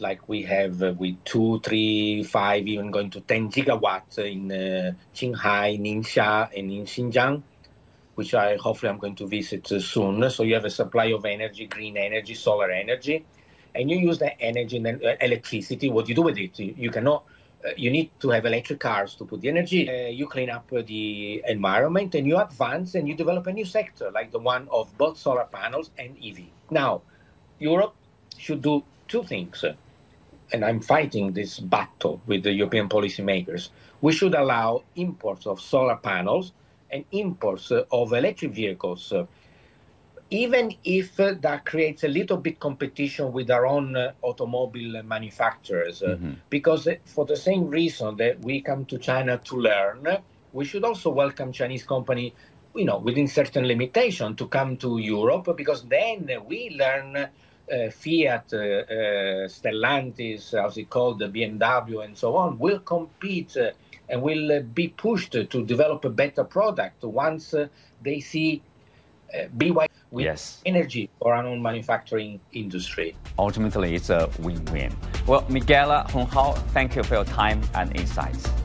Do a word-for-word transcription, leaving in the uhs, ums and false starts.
like we have uh, with two, three, five, even going to ten gigawatts in uh, Qinghai, Ningxia, and in Xinjiang, which I hopefully I'm going to visit uh, soon. So you have a supply of energy, green energy, solar energy, and you use that energy and then uh, electricity. What do you do with it? You, you cannot. Uh, you need to have electric cars to put the energy. Uh, you clean up uh, the environment, and you advance and you develop a new sector like the one of both solar panels and E V. Now, Europe should do two things. Uh, and I'm fighting this battle with the European policymakers. We should allow imports of solar panels and imports uh, of electric vehicles, uh, even if uh, that creates a little bit competition with our own uh, automobile manufacturers. Uh, mm-hmm. Because uh, for the same reason that we come to China to learn, we should also welcome Chinese company, you know, within certain limitation to come to Europe, because then we learn uh, Fiat, uh, uh, Stellantis, as it called, the B M W and so on, will compete uh, and will uh, be pushed to develop a better product once uh, they see uh, B Y D with yes. energy for our own manufacturing industry. Ultimately, it's a win-win. Well, Miguel Honghao, thank you for your time and insights.